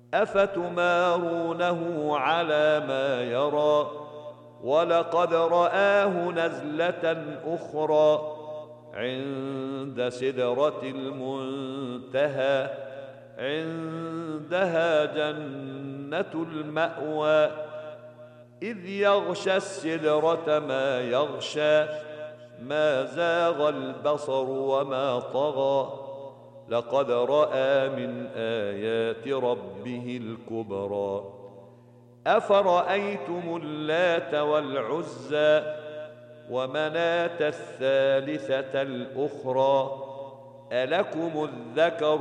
أفتمارونه على ما يرى ولقد رآه نزلة أخرى عند سدرة المنتهى عندها جنة المأوى إذ يغشى السدرة ما يغشى ما زاغ البصر وما طغى لقد رأى من آيات ربه الكبرى أفرأيتم اللات والعزى ومناة الثالثة الأخرى ألكم الذكر